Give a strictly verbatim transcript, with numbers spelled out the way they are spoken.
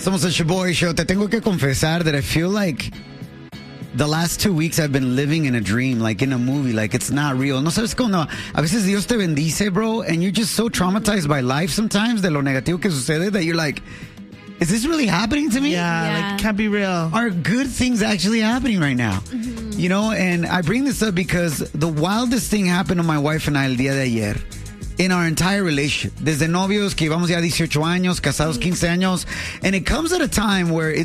Somos el Shaboy Show. Te tengo que confesar that I feel like the last two weeks I've been living in a dream, like in a movie, like it's not real. No sabes cuando a veces Dios te bendice, bro, and you're just so traumatized by life sometimes de lo negativo que sucede that you're like, is this really happening to me? Yeah, Yeah. like, can't be real. Are good things actually happening right now? Mm-hmm. You know, and I bring this up because the wildest thing happened to my wife and I el día de ayer. In our entire relationship. Desde novios que llevamos ya dieciocho años, casados quince años. And it comes at a time where it's